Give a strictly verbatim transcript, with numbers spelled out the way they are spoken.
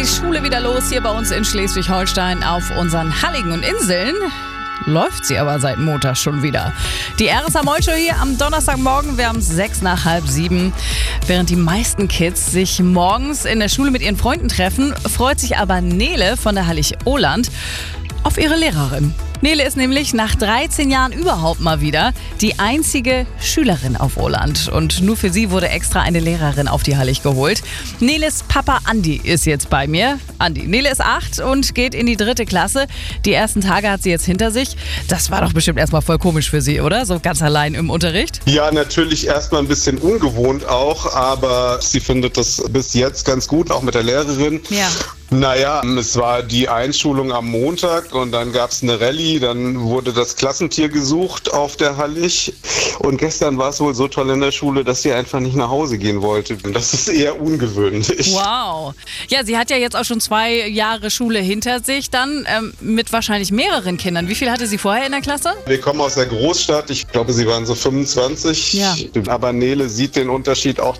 die Schule wieder los hier bei uns in Schleswig-Holstein auf unseren Halligen und Inseln. Läuft sie aber seit Montag schon wieder. Die R S A-Moll-Show hier am Donnerstagmorgen. Wir haben sechs nach halb sieben. Während die meisten Kids sich morgens in der Schule mit ihren Freunden treffen, freut sich aber Nele von der Hallig-Ohland auf ihre Lehrerin. Nele ist nämlich nach dreizehn Jahren überhaupt mal wieder die einzige Schülerin auf Ohland. Und nur für sie wurde extra eine Lehrerin auf die Hallig geholt. Neles Papa Andi ist jetzt bei mir. Andi, Nele ist acht und geht in die dritte Klasse. Die ersten Tage hat sie jetzt hinter sich. Das war doch bestimmt erstmal voll komisch für sie, oder? So ganz allein im Unterricht? Ja, natürlich erstmal ein bisschen ungewohnt auch, aber sie findet das bis jetzt ganz gut, auch mit der Lehrerin. Ja. Naja, es war die Einschulung am Montag und dann gab es eine Rallye, dann wurde das Klassentier gesucht auf der Hallig und gestern war es wohl so toll in der Schule, dass sie einfach nicht nach Hause gehen wollte. Das ist eher ungewöhnlich. Wow. Ja, sie hat ja jetzt auch schon zwei Jahre Schule hinter sich dann, ähm, mit wahrscheinlich mehreren Kindern. Wie viel hatte sie vorher in der Klasse? Wir kommen aus der Großstadt, ich glaube, sie waren so fünfundzwanzig, Ja. aber Nele sieht den Unterschied auch